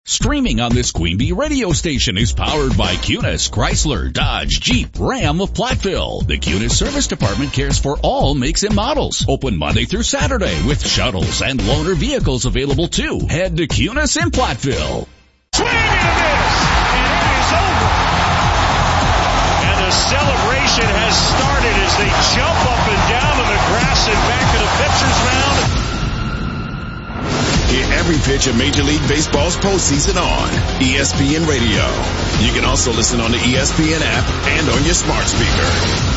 Streaming on this Queen Bee radio station is powered by Cunis, Chrysler, Dodge, Jeep, Ram of Platteville. The Cunis Service Department cares for all makes and models. Open Monday through Saturday with shuttles and loaner vehicles available too. Head to Cunis in Platteville. Swing and a miss, and it is over. And the celebration has started as they jump up and down on the grass and back in the pitcher's mound. Hear every pitch of Major League Baseball's postseason on ESPN Radio. You can also listen on the ESPN app and on your smart speaker.